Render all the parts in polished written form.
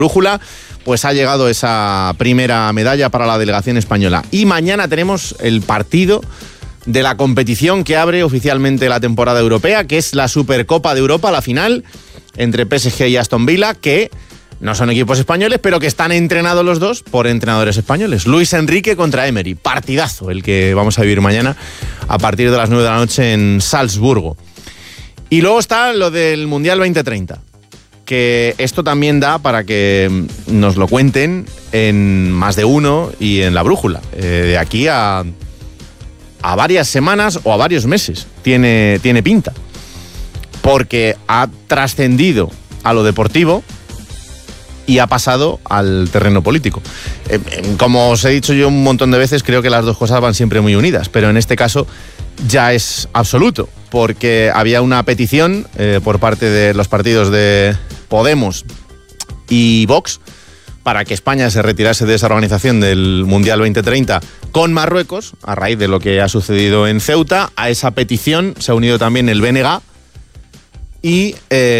brújula, pues ha llegado esa primera medalla para la delegación española. Y mañana tenemos el partido de la competición que abre oficialmente la temporada europea, que es la Supercopa de Europa, la final entre PSG y Aston Villa, que no son equipos españoles, pero que están entrenados los dos por entrenadores españoles. Luis Enrique contra Emery. Partidazo el que vamos a vivir mañana a partir de las 9 de la noche en Salzburgo. Y luego está lo del Mundial 2030, que esto también da para que nos lo cuenten en Más de Uno y en La Brújula. De aquí a varias semanas o a varios meses tiene pinta, porque ha trascendido a lo deportivo y ha pasado al terreno político. Como os he dicho yo un montón de veces, creo que las dos cosas van siempre muy unidas, pero en este caso ya es absoluto, porque había una petición por parte de los partidos de Podemos y Vox para que España se retirase de esa organización del Mundial 2030 con Marruecos, a raíz de lo que ha sucedido en Ceuta. A esa petición se ha unido también el BNG y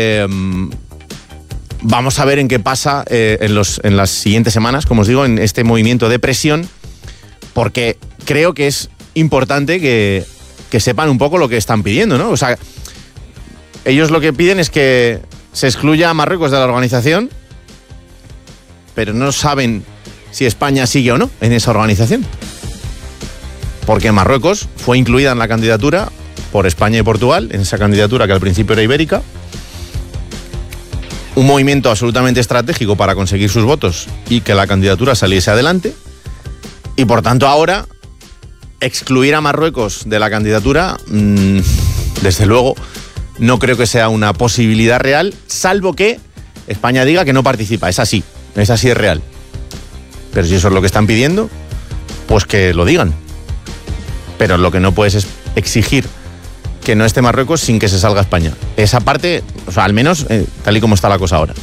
vamos a ver en qué pasa en las siguientes semanas, como os digo, en este movimiento de presión, porque creo que es importante que sepan un poco lo que están pidiendo, ¿no? O sea, ellos lo que piden es que se excluya a Marruecos de la organización, pero no saben si España sigue o no en esa organización, porque Marruecos fue incluida en la candidatura por España y Portugal, en esa candidatura que al principio era ibérica, un movimiento absolutamente estratégico para conseguir sus votos y que la candidatura saliese adelante, y por tanto ahora excluir a Marruecos de la candidatura, desde luego no creo que sea una posibilidad real, salvo que España diga que no participa. Es así es real. Pero si eso es lo que están pidiendo, pues que lo digan. Pero lo que no puedes es exigir que no esté Marruecos sin que se salga España. Esa parte, o sea, al menos tal y como está la cosa ahora.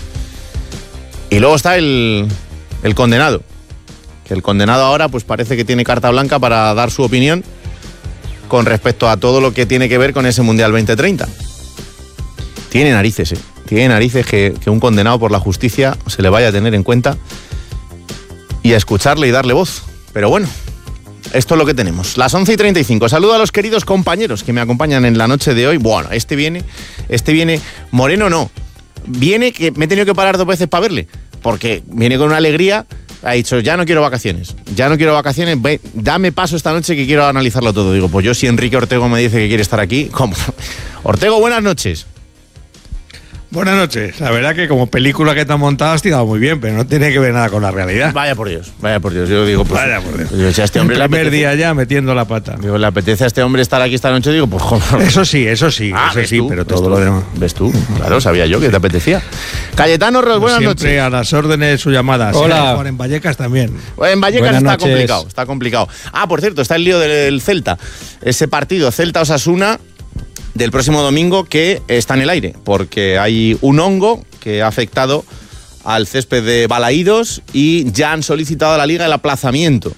Y luego está el condenado. Que el condenado ahora pues parece que tiene carta blanca para dar su opinión con respecto a todo lo que tiene que ver con ese Mundial 2030. Tiene narices, Tiene narices que un condenado por la justicia se le vaya a tener en cuenta y a escucharle y darle voz. Pero bueno, esto es lo que tenemos. Las 11:35. Saludo a los queridos compañeros que me acompañan en la noche de hoy. Bueno, este viene, Moreno no. Viene que me he tenido que parar 2 veces para verle, porque viene con una alegría. Ha dicho, ya no quiero vacaciones, dame paso esta noche que quiero analizarlo todo. Digo, pues yo si Enrique Ortego me dice que quiere estar aquí, ¿cómo? Ortego, buenas noches. Buenas noches. La verdad que como película que te han montado has tirado muy bien, pero no tiene que ver nada con la realidad. Vaya por Dios. Yo digo, pues, vaya por Dios. Yo, si a este hombre el primer día ya metiendo la pata. Digo, le apetece a este hombre estar aquí esta noche, digo, pues joder. Eso sí, pero todo lo demás. ¿Ves tú? Claro, sabía yo que te apetecía. Cayetano Ros, buenas noches. Siempre a las órdenes de su llamada. Hola. Sí, en Vallecas también. En Vallecas buenas está complicado. Ah, por cierto, está el lío del Celta. Ese partido Celta-Osasuna del próximo domingo que está en el aire, porque hay un hongo que ha afectado al césped de Balaídos y ya han solicitado a la Liga el aplazamiento.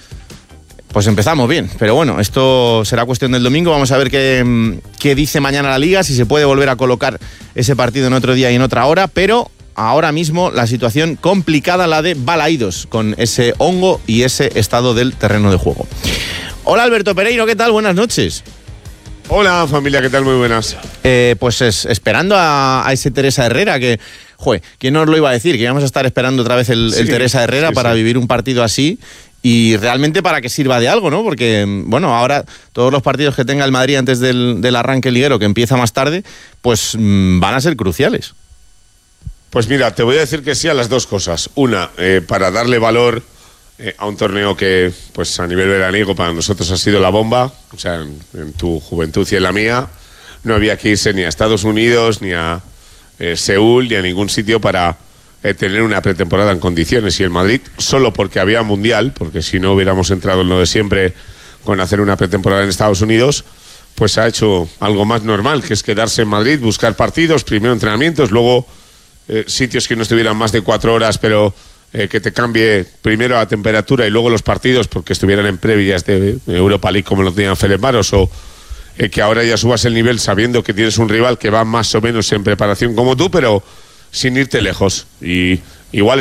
Pues empezamos bien, pero bueno, esto será cuestión del domingo. Vamos a ver qué dice mañana la Liga, si se puede volver a colocar ese partido en otro día y en otra hora, pero ahora mismo la situación complicada, la de Balaídos, con ese hongo y ese estado del terreno de juego. Hola Alberto Pereiro, ¿qué tal? Buenas noches. Hola familia, ¿qué tal? Muy buenas. Pues esperando a ese Teresa Herrera, que, joder, ¿quién nos lo iba a decir? Que íbamos a estar esperando otra vez el Teresa Herrera para vivir un partido así y realmente para que sirva de algo, ¿no? Porque, bueno, ahora todos los partidos que tenga el Madrid antes del arranque liguero, que empieza más tarde, pues van a ser cruciales. Pues mira, te voy a decir que sí a las dos cosas. Una, para darle valor a un torneo que, pues a nivel veraniego, para nosotros ha sido la bomba. O sea, en tu juventud y en la mía, no había que irse ni a Estados Unidos, ni a Seúl, ni a ningún sitio para tener una pretemporada en condiciones. Y el Madrid, solo porque había Mundial, porque si no hubiéramos entrado en lo de siempre con hacer una pretemporada en Estados Unidos, pues ha hecho algo más normal, que es quedarse en Madrid, buscar partidos, primero entrenamientos, luego sitios que no estuvieran más de 4 horas, pero que te cambie primero la temperatura y luego los partidos, porque estuvieran en previas de Europa League como lo tenían Ferenbaros, o que ahora ya subas el nivel sabiendo que tienes un rival que va más o menos en preparación como tú, pero sin irte lejos. Y igual